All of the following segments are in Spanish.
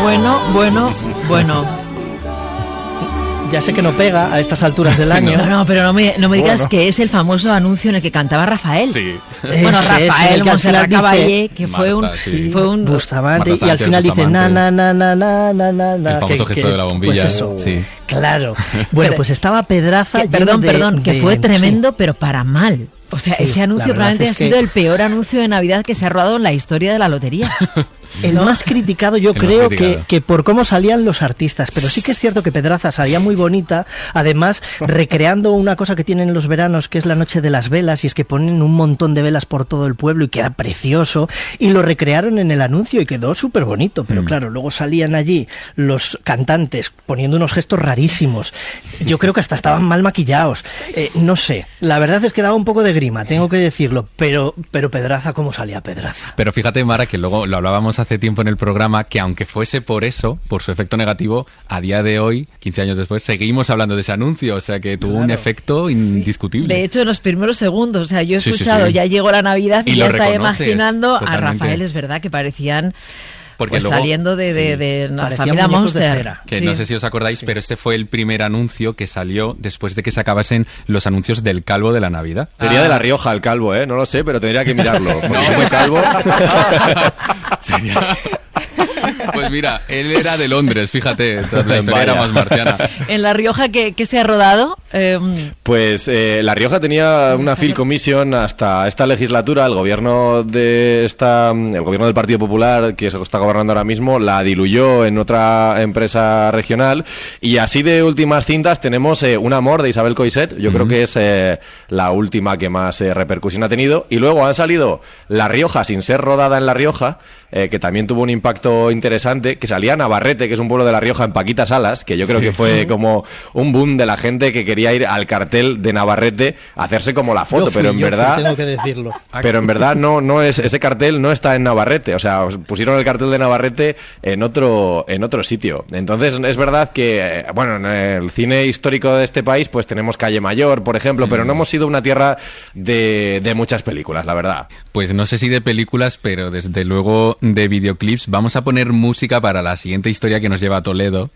Bueno. Ya sé que no pega a estas alturas del año. No, pero no me digas que es el famoso anuncio en el que cantaba Rafael. Sí. Bueno, Rafael, Montserrat Caballé, que fue un Bustamante, y al final dice na. El famoso gesto de la bombilla. Pues eso, sí. Claro. Bueno, pues estaba Pedraza. Perdón, que fue tremendo, pero para mal. O sea, Sí, ese anuncio probablemente ha sido el peor anuncio de Navidad que se ha rodado en la historia de la lotería. El más criticado, yo creo que por cómo salían los artistas, pero sí que es cierto que Pedraza salía muy bonita, además recreando una cosa que tienen los veranos, que es la noche de las velas, y es que ponen un montón de velas por todo el pueblo y queda precioso, y lo recrearon en el anuncio y quedó súper bonito, pero claro, luego salían allí los cantantes poniendo unos gestos rarísimos, yo creo que hasta estaban mal maquillados, no sé, la verdad es que daba un poco de grima, tengo que decirlo, pero Pedraza, ¿cómo salía Pedraza? Pero fíjate, Mara, que luego lo hablábamos hace tiempo en el programa, que aunque fuese por eso, por su efecto negativo, a día de hoy, 15 años después, seguimos hablando de ese anuncio, o sea que tuvo un efecto indiscutible. De hecho, en los primeros segundos, o sea, yo he escuchado, ya llegó la Navidad y ya estaba imaginando totalmente. A Rafael, es verdad, que parecían... Porque pues luego, saliendo de la familia Monster. Que no sé si os acordáis, pero este fue el primer anuncio que salió después de que se acabasen los anuncios del Calvo de la Navidad. Sería de La Rioja el Calvo, ¿eh? No lo sé, pero tendría que mirarlo. No, pues Calvo. Sería... Pues mira, él era de Londres, fíjate, la historia era más marciana. ¿En La Rioja qué se ha rodado? Pues La Rioja tenía una Film Commission hasta esta legislatura. El gobierno del Partido Popular, que se está gobernando ahora mismo, la diluyó en otra empresa regional. Y así de últimas cintas tenemos Un amor de Isabel Coixet. Yo creo que es la última que más repercusión ha tenido. Y luego han salido La Rioja sin ser rodada en La Rioja, que también tuvo un impacto interesante, que salía Navarrete, que es un pueblo de La Rioja, en Paquita Salas, que yo creo que fue como un boom de la gente que quería ir al cartel de Navarrete a hacerse como la foto, pero en verdad tengo que decirlo. Pero en verdad no es, ese cartel no está en Navarrete, o sea, pusieron el cartel de Navarrete en otro sitio. Entonces es verdad que bueno, en el cine histórico de este país pues tenemos Calle Mayor, por ejemplo, pero no hemos sido una tierra de muchas películas, la verdad. Pues no sé si de películas, pero desde luego de videoclips. Vamos a poner música para la siguiente historia que nos lleva a Toledo.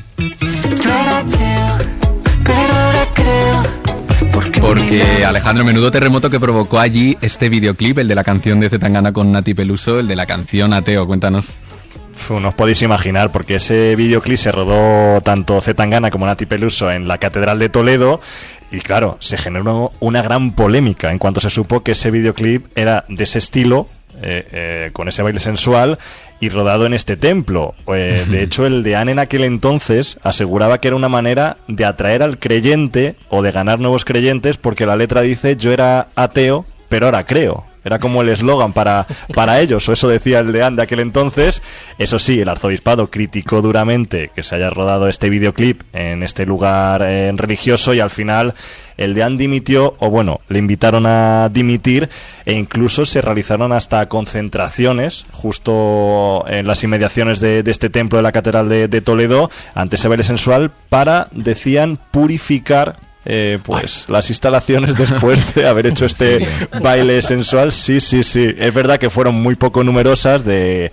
Porque Alejandro, menudo terremoto que provocó allí este videoclip, el de la canción de Zetangana con Nati Peluso, el de la canción Ateo, cuéntanos. No os podéis imaginar, porque ese videoclip se rodó tanto Zetangana como Nati Peluso en la Catedral de Toledo. Y claro, se generó una gran polémica en cuanto se supo que ese videoclip era de ese estilo, con ese baile sensual y rodado en este templo. De hecho, el deán en aquel entonces aseguraba que era una manera de atraer al creyente o de ganar nuevos creyentes, porque la letra dice: yo era ateo, pero ahora creo. Era como el eslogan para ellos, o eso decía el deán de aquel entonces. Eso sí, el arzobispado criticó duramente que se haya rodado este videoclip en este lugar religioso, y al final el deán dimitió, o bueno, le invitaron a dimitir, e incluso se realizaron hasta concentraciones justo en las inmediaciones de este templo de la Catedral de Toledo ante ese baile sensual para, decían, purificar las instalaciones después de haber hecho este baile sensual. Sí, es verdad que fueron muy poco numerosas, de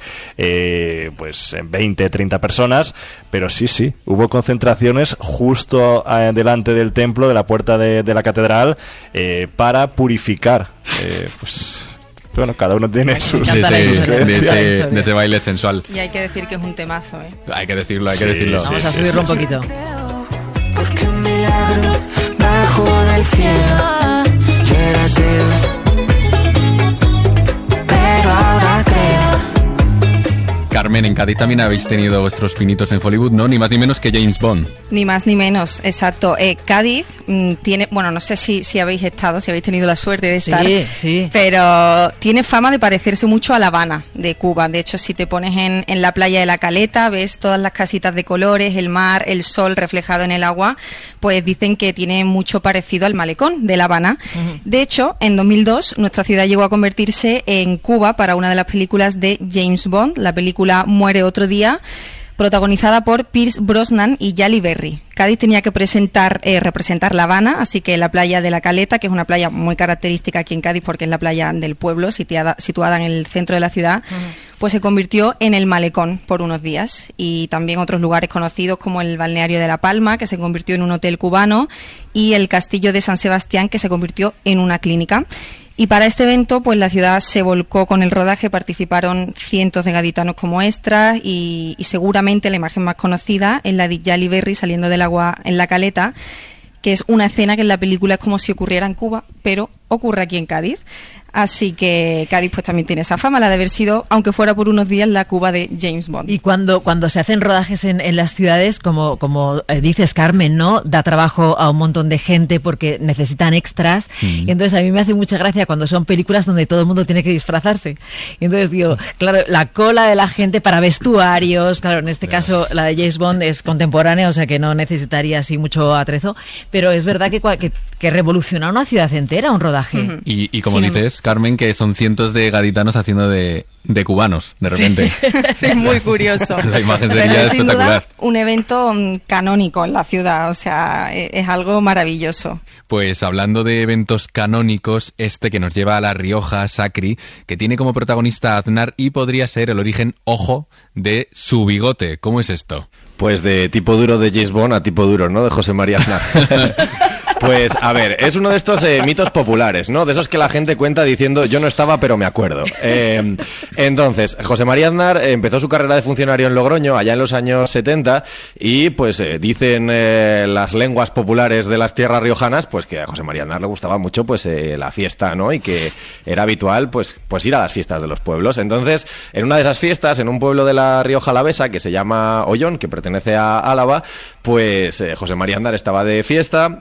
20, 30 personas, pero sí, hubo concentraciones justo delante del templo, de la puerta de la catedral, para purificar, bueno, cada uno tiene sus de ese baile sensual. Y hay que decir que es un temazo, ¿eh? Hay que decirlo. Vamos a subirlo un poquito. Porque un milagro bajo del cielo, yo era ateo, pero ahora creo. Carmen, en Cádiz también habéis tenido vuestros pinitos en Hollywood, ¿no? Ni más ni menos que James Bond. Ni más ni menos, exacto. Cádiz tiene, bueno, no sé si habéis estado, si habéis tenido la suerte de estar, sí. Pero tiene fama de parecerse mucho a La Habana de Cuba. De hecho, si te pones en la playa de La Caleta, ves todas las casitas de colores, el mar, el sol reflejado en el agua, pues dicen que tiene mucho parecido al malecón de La Habana. Uh-huh. De hecho, en 2002, nuestra ciudad llegó a convertirse en Cuba para una de las películas de James Bond, la película Muere otro día. protagonizada por Pierce Brosnan y Halle Berry. Cádiz tenía que representar La Habana, así que la playa de La Caleta, que es una playa muy característica aquí en Cádiz porque es la playa del pueblo, situada en el centro de la ciudad, pues se convirtió en el Malecón por unos días, y también otros lugares conocidos como el balneario de La Palma, que se convirtió en un hotel cubano, y el castillo de San Sebastián, que se convirtió en una clínica. Y para este evento, pues la ciudad se volcó con el rodaje, participaron cientos de gaditanos como extras y seguramente la imagen más conocida es la de Halle Berry saliendo del agua en La Caleta, que es una escena que en la película es como si ocurriera en Cuba, pero ocurre aquí en Cádiz. Así que Cádiz pues también tiene esa fama, la de haber sido, aunque fuera por unos días, la Cuba de James Bond. Y cuando se hacen rodajes en las ciudades, como dices, Carmen, ¿no? Da trabajo a un montón de gente porque necesitan extras. Y entonces a mí me hace mucha gracia cuando son películas donde todo el mundo tiene que disfrazarse. Y entonces digo, claro, la cola de la gente para vestuarios, claro, en este caso la de James Bond es contemporánea, o sea que no necesitaría así mucho atrezo, pero es verdad que revoluciona una ciudad entera un rodaje. Y como dices, Carmen, que son cientos de gaditanos haciendo de cubanos, de repente. Sí, es muy curioso. La imagen sería sin espectacular. Duda, un evento canónico en la ciudad, o sea, es algo maravilloso. Pues hablando de eventos canónicos, este que nos lleva a La Rioja, Sacri, que tiene como protagonista a Aznar y podría ser el origen, ojo, de Su Bigote. ¿Cómo es esto? Pues de tipo duro de James Bond a tipo duro, ¿no? De José María Aznar. Pues, a ver, es uno de estos mitos populares, ¿no? De esos que la gente cuenta diciendo, yo no estaba, pero me acuerdo. Entonces, José María Aznar empezó su carrera de funcionario en Logroño, allá en los años 70, y pues dicen las lenguas populares de las tierras riojanas, pues que a José María Aznar le gustaba mucho pues la fiesta, ¿no? Y que era habitual pues ir a las fiestas de los pueblos. Entonces, en una de esas fiestas, en un pueblo de la Rioja Alavesa, que se llama Ollón, que pertenece a Álava, pues José María Aznar estaba de fiesta,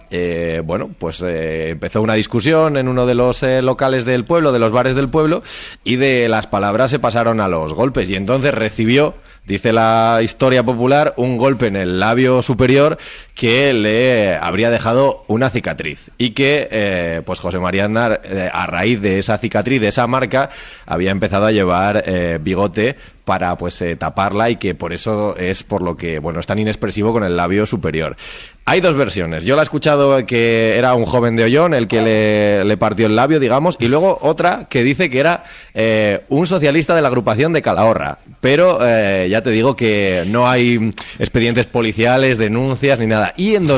empezó una discusión en uno de los locales del pueblo, de los bares del pueblo, y de las palabras se pasaron a los golpes, y entonces recibió, dice la historia popular, un golpe en el labio superior que le habría dejado una cicatriz, y que pues José María Aznar, a raíz de esa cicatriz, de esa marca, había empezado a llevar bigote para pues taparla, y que por eso es por lo que es tan inexpresivo con el labio superior. Hay dos versiones. Yo la he escuchado que era un joven de Ollón el que le partió el labio, digamos, y luego otra que dice que era un socialista de la agrupación de Calahorra. Pero ya te digo que no hay expedientes policiales, denuncias ni nada. Y en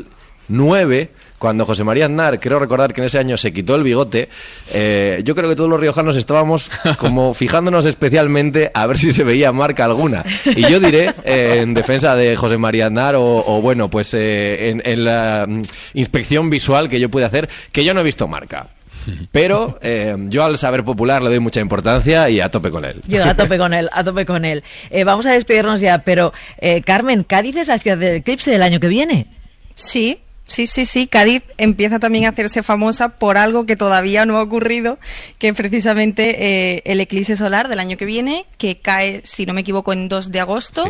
2009... cuando José María Aznar, creo recordar que en ese año se quitó el bigote, yo creo que todos los riojanos estábamos como fijándonos especialmente a ver si se veía marca alguna. Y yo diré, en defensa de José María Aznar, en la inspección visual que yo pude hacer, que yo no he visto marca. Pero yo al saber popular le doy mucha importancia y a tope con él. Yo a tope con él. Vamos a despedirnos ya, pero Carmen, ¿Cádiz es la ciudad del eclipse del año que viene? Sí. Cádiz empieza también a hacerse famosa por algo que todavía no ha ocurrido, que es precisamente el eclipse solar del año que viene, que cae, si no me equivoco, en 2 de agosto,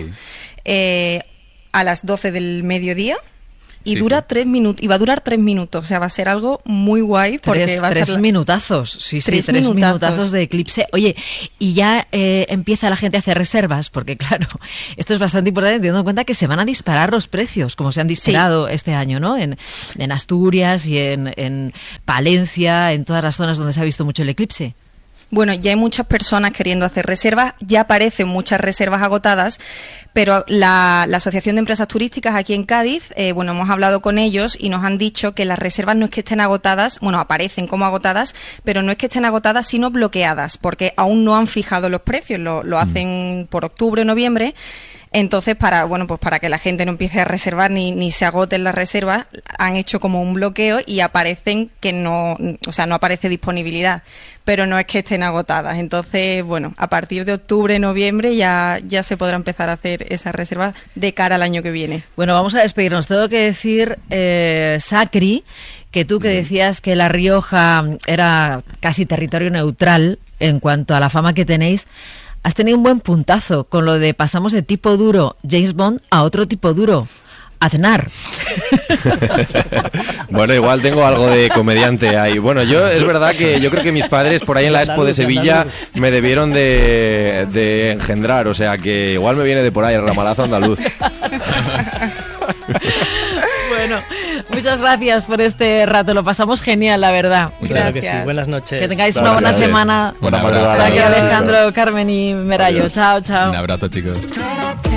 a las 12 del mediodía. Y dura 3 minutos, y va a durar 3 minutos, o sea, va a ser algo muy guay porque va a ser minutazos, tres minutazos de eclipse. Oye, y ya empieza la gente a hacer reservas, porque claro, esto es bastante importante, teniendo en cuenta que se van a disparar los precios, como se han disparado este año, ¿no? En Asturias y en Palencia, en todas las zonas donde se ha visto mucho el eclipse. Bueno, ya hay muchas personas queriendo hacer reservas, ya aparecen muchas reservas agotadas, pero la Asociación de Empresas Turísticas aquí en Cádiz, hemos hablado con ellos y nos han dicho que las reservas no es que estén agotadas, aparecen como agotadas, pero no es que estén agotadas, sino bloqueadas, porque aún no han fijado los precios, lo hacen por octubre o noviembre. Entonces, para que la gente no empiece a reservar ni se agoten las reservas, han hecho como un bloqueo y aparecen que no aparece disponibilidad, pero no es que estén agotadas. Entonces, a partir de octubre, noviembre ya se podrá empezar a hacer esas reservas de cara al año que viene. Bueno, vamos a despedirnos. Tengo que decir, Sacri, que tú que decías que La Rioja era casi territorio neutral en cuanto a la fama que tenéis, has tenido un buen puntazo con lo de pasamos de tipo duro James Bond a otro tipo duro, a cenar. Bueno, igual tengo algo de comediante ahí. Bueno, es verdad que yo creo que mis padres por ahí en la Expo de Sevilla me debieron de engendrar, o sea que igual me viene de por ahí el ramalazo andaluz. Bueno, muchas gracias por este rato, lo pasamos genial, la verdad. Claro que sí, buenas noches. Que tengáis una buena semana. Un abrazo. Alejandro, Carmen y Merayo. Chao, chao. Un abrazo, chicos.